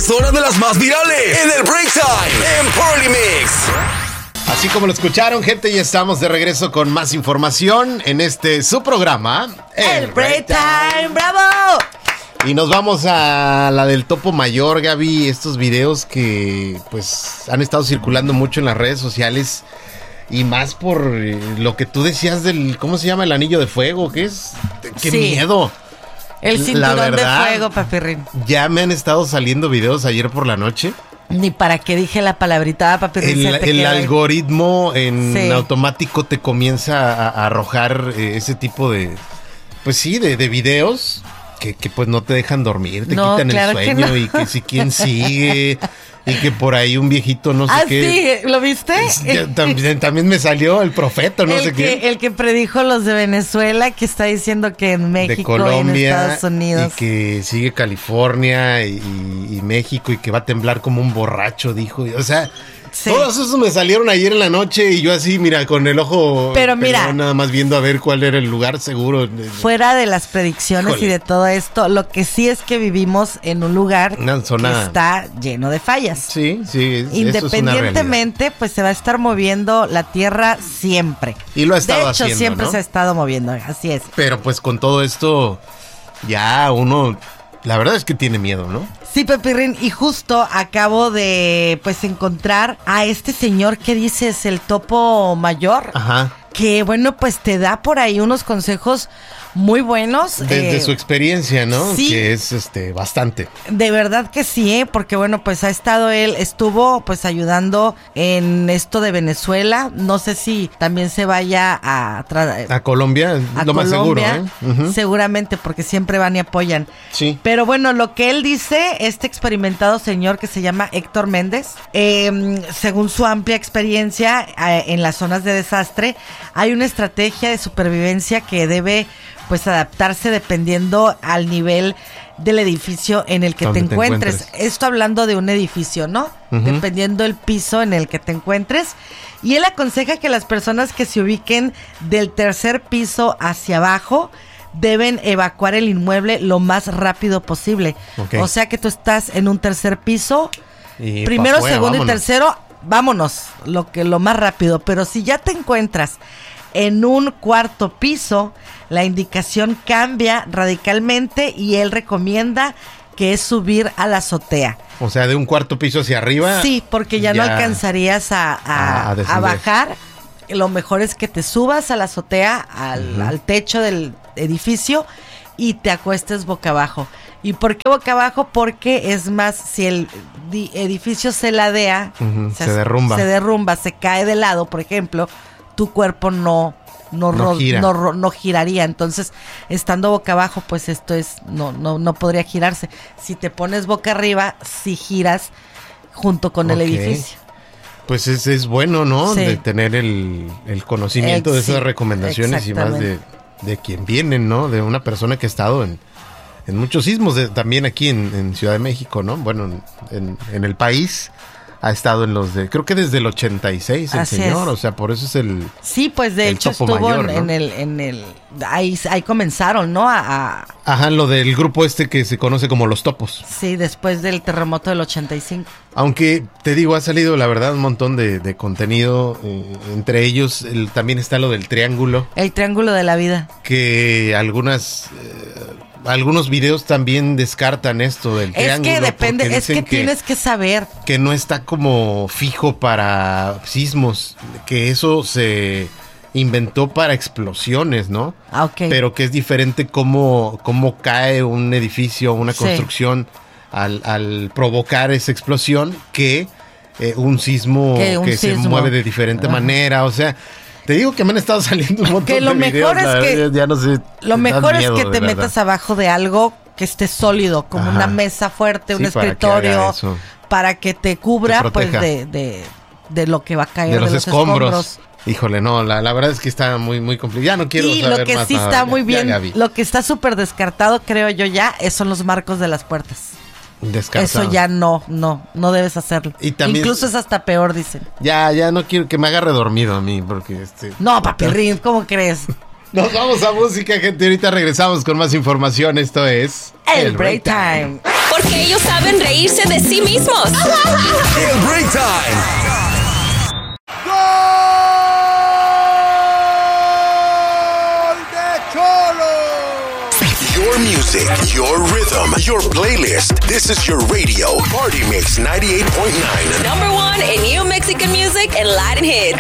Es hora de las más virales en el Break Time en Party Mix. Así como lo escucharon, gente, ya estamos de regreso con más información en su programa, El Break Time. ¡Bravo! Y nos vamos a la del Topo Mayor, Gaby. Estos videos que pues han estado circulando mucho en las redes sociales. Y más por lo que tú decías del, ¿cómo se llama? El anillo de fuego, ¿qué es? ¡Qué miedo! El cinturón de fuego, papirrín. Ya me han estado saliendo videos ayer por la noche. Ni para qué dije la palabrita, papirrín. El algoritmo en automático te comienza a arrojar ese tipo de, pues sí, de videos que pues no te dejan dormir, te quitan el sueño y que si quién sigue... Y que por ahí un viejito, no sé qué. Sí, ¿lo viste? También me salió el profeta, no sé qué. El que predijo los de Venezuela, que está diciendo que en México, de Colombia, y en Estados Unidos. Y que sigue California y México y que va a temblar como un borracho, dijo. O sea, todos esos me salieron ayer en la noche y yo así, mira, con el ojo. Pero mira, nada más viendo a ver cuál era el lugar seguro. Fuera de las predicciones y de todo esto, lo que sí es que vivimos en un lugar que está lleno de fallas. Sí. Independientemente, pues se va a estar moviendo la tierra siempre. Y lo ha estado haciendo, de hecho, siempre se ha estado moviendo, así es. Pero pues con todo esto, ya uno, la verdad es que tiene miedo, ¿no? Sí, Pepirrín, y justo acabo de pues encontrar a este señor que dices, el Topo Mayor. Ajá. Que bueno, pues te da por ahí unos consejos muy buenos. De su experiencia, ¿no? Sí. Que es bastante. De verdad que sí, porque bueno, pues estuvo pues ayudando en esto de Venezuela. No sé si también se vaya a Colombia, lo más seguro, ¿eh? Uh-huh. Seguramente, porque siempre van y apoyan. Sí. Pero bueno, lo que él dice, este experimentado señor que se llama Héctor Méndez, según su amplia experiencia en las zonas de desastre, hay una estrategia de supervivencia que debe pues adaptarse dependiendo al nivel del edificio en el que te encuentres. Esto hablando de un edificio, ¿no? Uh-huh. Dependiendo el piso en el que te encuentres. Y él aconseja que las personas que se ubiquen del tercer piso hacia abajo deben evacuar el inmueble lo más rápido posible. Okay. O sea que tú estás en un tercer piso, y primero, segundo y tercero, vámonos, lo más rápido. Pero si ya te encuentras en un cuarto piso, la indicación cambia radicalmente y él recomienda que es subir a la azotea. O sea, de un cuarto piso hacia arriba. Sí, porque ya no alcanzarías a bajar. Lo mejor es que te subas a la azotea, al techo del edificio y te acuestes boca abajo. ¿Y por qué boca abajo? Porque es más, si el edificio se ladea, se derrumba, se cae de lado, por ejemplo, tu cuerpo no giraría. Entonces, estando boca abajo, pues esto no podría girarse. Si te pones boca arriba, sí giras junto con el edificio. Pues es bueno, ¿no? Sí. De tener el conocimiento de esas recomendaciones y más de quien vienen, ¿no? De una persona que ha estado en muchos sismos, también aquí en Ciudad de México, ¿no? Bueno, en el país. Ha estado en los creo que desde el 86 el señor, o sea, por eso es el... Sí, pues de hecho estuvo mayor, ¿no? Ahí comenzaron, ¿no? Ajá, lo del grupo que se conoce como Los Topos. Sí, después del terremoto del 85. Aunque, te digo, ha salido, la verdad, un montón de contenido, entre ellos también está lo del triángulo. El triángulo de la vida. Que algunos videos también descartan esto del triángulo. Es que depende, es que tienes que saber. Que no está como fijo para sismos, que eso se inventó para explosiones, ¿no? Ah, ok. Pero que es diferente cómo cae un edificio, una construcción al provocar esa explosión que un sismo se mueve de diferente manera, o sea... Te digo que me han estado saliendo un montón de videos. Ya no sé. Lo mejor es que te metas abajo de algo que esté sólido, como una mesa fuerte, un escritorio, para que te cubra pues de lo que va a caer, de los escombros. Híjole, no, la verdad es que está muy, muy complicado. Ya no quiero saber más. Y lo que sí está muy bien, lo que está súper descartado, creo yo son los marcos de las puertas. Descartado. Eso ya no debes hacerlo. Y también, incluso es hasta peor, dicen. Ya no quiero que me agarre dormido a mí, porque No, papirrín, ¿cómo crees? Nos vamos a música, gente. Ahorita regresamos con más información. Esto es El Break Time. Porque ellos saben reírse de sí mismos. El Break Time. Your music, your rhythm, your playlist. This is your radio. Party Mix 98.9. Number one in new Mexican music and Latin hits.